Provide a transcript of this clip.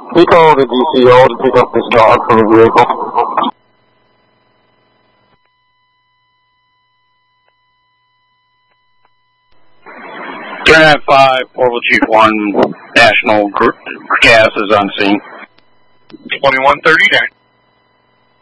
He called the DCO to pick up this dog from the vehicle. 395, Portable Chief 1, National Gas is on scene. 2139.